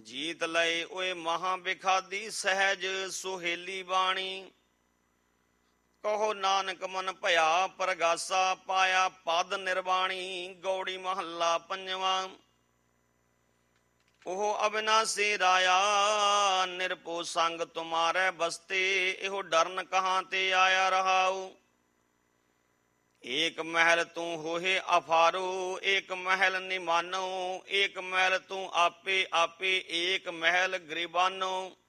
ਜੀਤ ਲਏ ਓਏ ਮਹਾਂ ਬਿਖਾਦੀ ਸਹਿਜ ਸੁਹੇਲੀ ਬਾਣੀ। ਕਹੋ ਨਾਨਕ ਮਨ ਭਇਆ ਪਰਗਾਸਾ ਪਾਇਆ ਪਦ ਨਿਰਵਾਣੀ। ਗੌੜੀ ਮਹੱਲਾ ਪੰਜਵਾਂ। ਉਹ ਅਬਿਨਾਸੀ ਰਾਇਆ ਨਿਰਭਉ ਸੰਗ ਤੁਮਾਰੈ ਬਸਤੇ। ਇਹੋ ਡਰਨ ਕਹਾਂ ਤੇ ਆਇਆ ਰਹਾਉ। ਏਕ ਮਹਿਲ ਤੂੰ ਹੋਏ ਅਫਾਰੋ ਏਕ ਮਹਿਲ ਨਿਮਾਨੋ। ਏਕ ਮਹਿਲ ਤੂੰ ਆਪੇ ਆਪੇ ਏਕ ਮਹਿਲ ਗਰੀਬਾਨੋ।